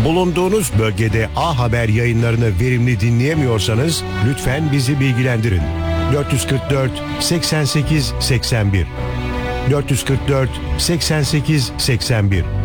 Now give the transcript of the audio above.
Bulunduğunuz bölgede A Haber yayınlarını verimli dinleyemiyorsanız lütfen bizi bilgilendirin. 444 88 81 444 88 81